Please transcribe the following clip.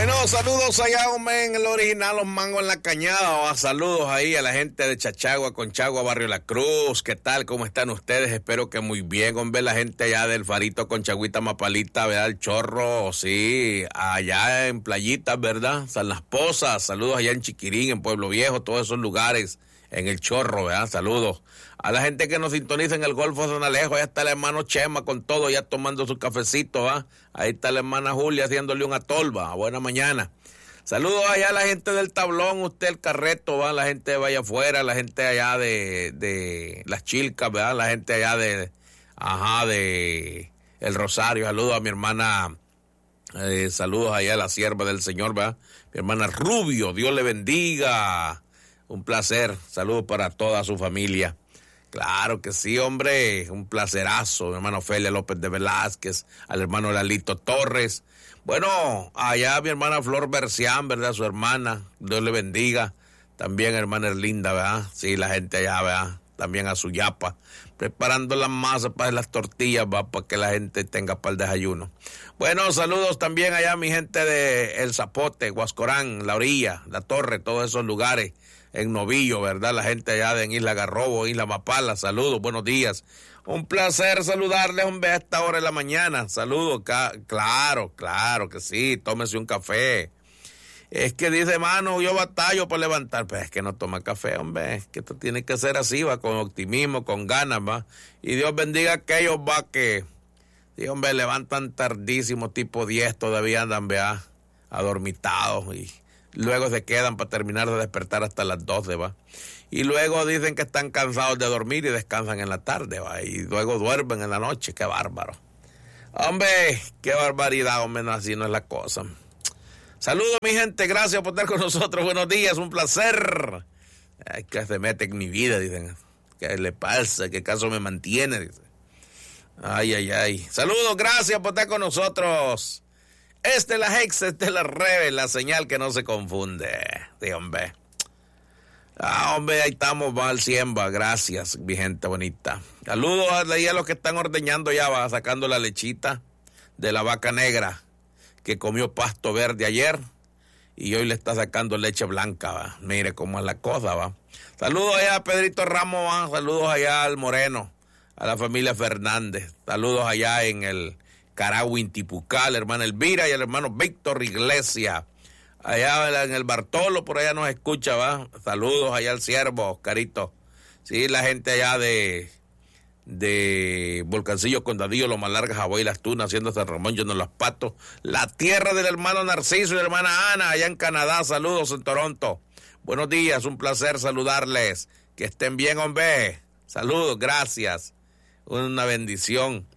Bueno, saludos allá, hombre, en el original, los mangos en la cañada. Saludos ahí a la gente de Chachagua, Conchagua, Barrio La Cruz. ¿Qué tal? ¿Cómo están ustedes? Espero que muy bien, hombre. La gente allá del Farito, Conchagüita, Mapalita, ¿verdad? El Chorro, sí. Allá en Playitas, ¿verdad? San Las Pozas. Saludos allá en Chiquirín, en Pueblo Viejo, todos esos lugares. En el Chorro, ¿verdad? Saludos. A la gente que nos sintoniza en el Golfo de San Alejo, allá está el hermano Chema con todo, ya tomando su cafecito, ¿va? Ahí está la hermana Julia haciéndole un atolva. Buena mañana. Saludos allá a la gente del Tablón, usted el Carreto, ¿va? La gente de Valle Afuera, la gente allá de Las Chilcas, ¿verdad? La gente allá de El Rosario. Saludos a mi hermana, saludos allá a la sierva del Señor, ¿verdad? Mi hermana Rubio, Dios le bendiga. Un placer, saludos para toda su familia. Claro que sí, hombre, un placerazo, mi hermano Ofelia López de Velázquez, al hermano Lalito Torres. Bueno, allá mi hermana Flor Bercián, ¿verdad? Su hermana, Dios le bendiga. También hermana Erlinda, ¿verdad? Sí, la gente allá, ¿verdad? También a su yapa, preparando las masas para las tortillas, ¿va? Para que la gente tenga para el desayuno. Bueno, saludos también allá a mi gente de El Zapote, Huascorán, La Orilla, La Torre, todos esos lugares. En Novillo, ¿verdad? La gente allá en Isla Garrobo, Isla Mapala, saludos, buenos días. Un placer saludarles, hombre, a esta hora de la mañana. Saludos, claro que sí, tómese un café. Es que dice, mano, yo batallo para levantar, pues es que no toma café, hombre, es que esto tiene que ser así, va, con optimismo, con ganas, va. Y Dios bendiga a aquellos, va, que, sí, hombre, levantan tardísimo, tipo 10, todavía andan, vea, adormitados y luego se quedan para terminar de despertar hasta las 12, va. Y luego dicen que están cansados de dormir y descansan en la tarde, va. Y luego duermen en la noche, qué bárbaro. Hombre, qué barbaridad, hombre, no, así no es la cosa. Saludos, mi gente, gracias por estar con nosotros, buenos días, un placer. Ay, que se mete en mi vida, dicen. ¿Qué le pasa? ¿Qué caso me mantiene? Dice. Ay. Saludos, gracias por estar con nosotros. Esta es la Hex, esta es la Reve, la señal que no se confunde. Sí, hombre. Hombre, ahí estamos, va al 100, va. Gracias, mi gente bonita. Saludos a los que están ordeñando ya, va, sacando la lechita de la vaca negra que comió pasto verde ayer y hoy le está sacando leche blanca, va. Mire cómo es la cosa, va. Saludos allá a Pedrito Ramos, va. Saludos allá al Moreno, a la familia Fernández. Saludos allá en el Caragua, Intipucá, la hermana Elvira y el hermano Víctor Iglesias. Allá en el Bartolo, por allá nos escucha, va. Saludos allá al Siervo, Oscarito. Sí, la gente allá de Volcancillo, Condadillo, Loma Larga, Jabón y Las Tunas, haciendo San Ramón, Lleno Los Patos. La tierra del hermano Narciso y la hermana Ana, allá en Canadá. Saludos en Toronto. Buenos días, un placer saludarles. Que estén bien, hombre. Saludos, gracias. Una bendición.